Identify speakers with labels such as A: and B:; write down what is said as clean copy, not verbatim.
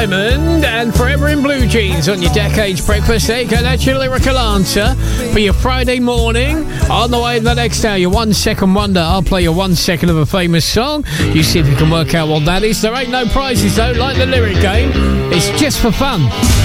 A: Diamond and Forever in Blue Jeans on your Decades Breakfast. There you go, that's your lyrical answer for your Friday morning. On the way in the next hour, your 1 second wonder. I'll play your 1 second of a famous song. You see if you can work out what that is. There ain't no prizes though, like the lyric game. It's just for fun.